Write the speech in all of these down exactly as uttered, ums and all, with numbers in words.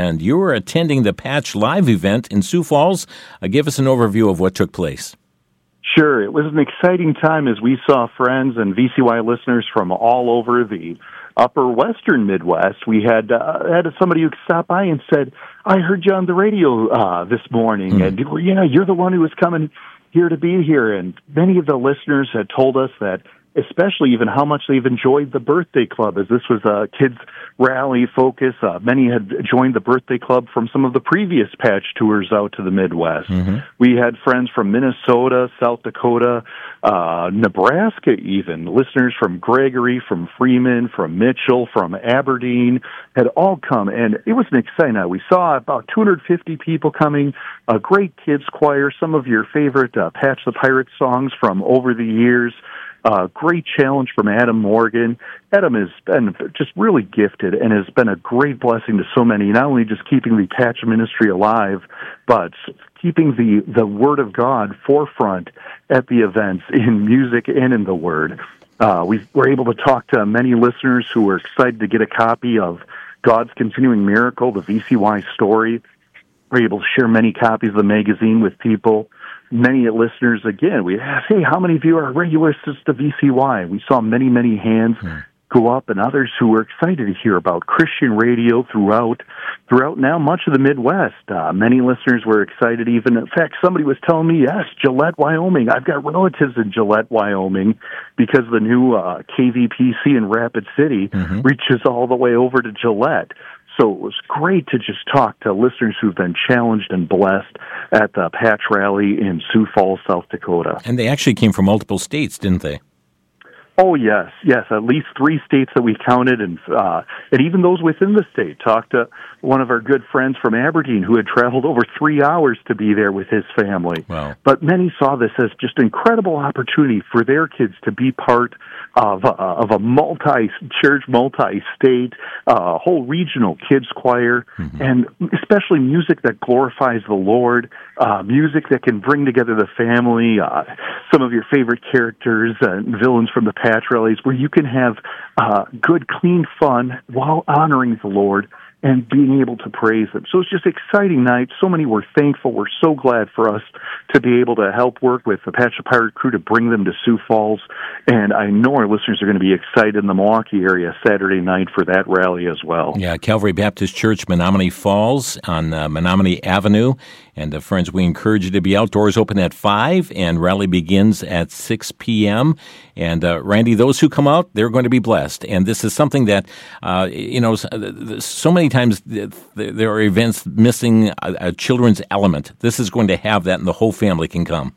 And you were attending the Patch Live event in Sioux Falls. Uh, give us an overview of what took place. Sure. It was an exciting time as we saw friends and V C Y listeners from all over the upper western Midwest. We had uh, had somebody who stopped by and said, I heard you on the radio uh, this morning, mm. and yeah, you're the one who was coming here to be here. And many of the listeners had told us that, especially even how much they've enjoyed the birthday club, as this was a kids' rally focus. Uh, many had joined the birthday club from some of the previous Patch tours out to the Midwest. Mm-hmm. We had friends from Minnesota, South Dakota, uh, Nebraska even, listeners from Gregory, from Freeman, from Mitchell, from Aberdeen, had all come, and it was an exciting night. We saw about two hundred fifty people coming, a great kids' choir, some of your favorite uh, Patch the Pirate songs from over the years. Uh, great challenge from Adam Morgan. Adam has been just really gifted and has been a great blessing to so many, not only just keeping the Patch ministry alive, but keeping the, the Word of God forefront at the events in music and in the Word. Uh, we were able to talk to many listeners who were excited to get a copy of God's Continuing Miracle, the V C Y story. We were able to share many copies of the magazine with people. Many listeners, again, we asked, hey, how many of you are regular listeners to V C Y? We saw many, many hands hmm. go up, and others who were excited to hear about Christian radio throughout throughout now much of the Midwest. Uh, many listeners were excited even. In fact, somebody was telling me, yes, Gillette, Wyoming. I've got relatives in Gillette, Wyoming, because the new uh, K V P C in Rapid City mm-hmm. reaches all the way over to Gillette. So it was great to just talk to listeners who've been challenged and blessed at the Patch Rally in Sioux Falls, South Dakota. And they actually came from multiple states, didn't they? Oh, yes, yes, at least three states that we counted, and uh, and even those within the state. Talked to one of our good friends from Aberdeen who had traveled over three hours to be there with his family. Wow. But many saw this as just an incredible opportunity for their kids to be part of, uh, of a multi-church, multi-state, uh, whole regional kids choir, mm-hmm. and especially music that glorifies the Lord, uh, music that can bring together the family, uh, some of your favorite characters and villains from the Patch rallies, where you can have uh, good, clean fun while honoring the Lord and being able to praise Him. So it's just an exciting night. So many were thankful. We're so glad for us to be able to help work with the Patch the Pirate crew to bring them to Sioux Falls. And I know our listeners are going to be excited in the Milwaukee area Saturday night for that rally as well. Yeah, Calvary Baptist Church, Menominee Falls on uh, Menominee Avenue. And, uh, friends, we encourage you to be outdoors, open at five, and rally begins at six p.m. And, uh, Randy, those who come out, they're going to be blessed. And this is something that, uh, you know, so many times there are events missing a, a children's element. This is going to have that, and the whole family can come.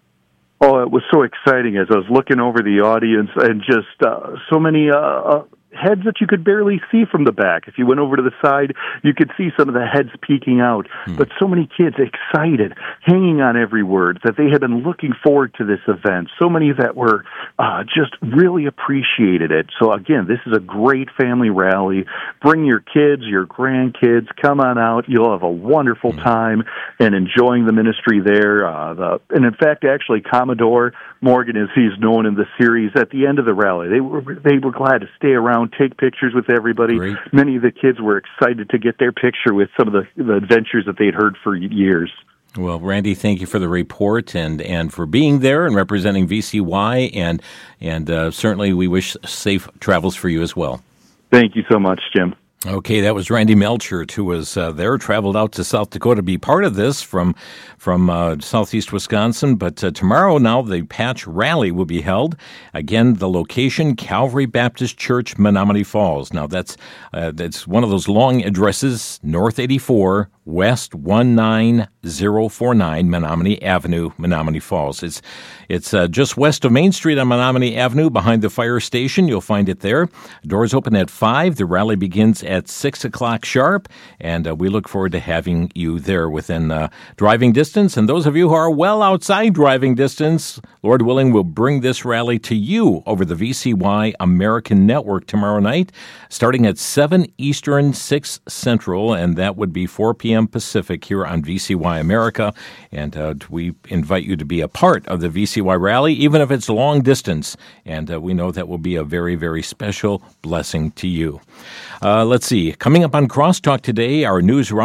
Oh, it was so exciting as I was looking over the audience, and just uh, so many uh, uh, heads that you could barely see from the back. If you went over to the side, you could see some of the heads peeking out. Hmm. But so many kids excited, hanging on every word, that they had been looking forward to this event. So many that were uh, just really appreciated it. So again, this is a great family rally. Bring your kids, your grandkids, come on out. You'll have a wonderful hmm. time and enjoying the ministry there. Uh, the, and in fact, actually, Commodore Morgan, as he's known in the series, at the end of the rally, they were they were glad to stay around, take pictures with everybody. Great. Many of the kids were excited to get their picture with some of the, the adventures that they'd heard for years. Well, Randy, thank you for the report and, and for being there and representing V C Y, and and uh, certainly we wish safe travels for you as well. Thank you so much, Jim. Okay, that was Randy Melchert, who was uh, there, traveled out to South Dakota to be part of this from from uh, southeast Wisconsin. But uh, tomorrow now the Patch Rally will be held. Again, the location, Calvary Baptist Church, Menominee Falls. Now, that's uh, that's one of those long addresses, North eighty-four, West one nine zero four nine, Menominee Avenue, Menominee Falls. It's it's uh, just west of Main Street on Menominee Avenue, behind the fire station. You'll find it there. Doors open at five. The rally begins at six o'clock sharp, and uh, we look forward to having you there within uh, driving distance. And those of you who are well outside driving distance, Lord willing, we'll bring this rally to you over the V C Y American Network tomorrow night, starting at seven Eastern, six Central, and that would be four p.m. p.m. Pacific here on V C Y America. And uh, we invite you to be a part of the V C Y rally, even if it's long distance. And uh, we know that will be a very, very special blessing to you. Uh, let's see. Coming up on Crosstalk today, our news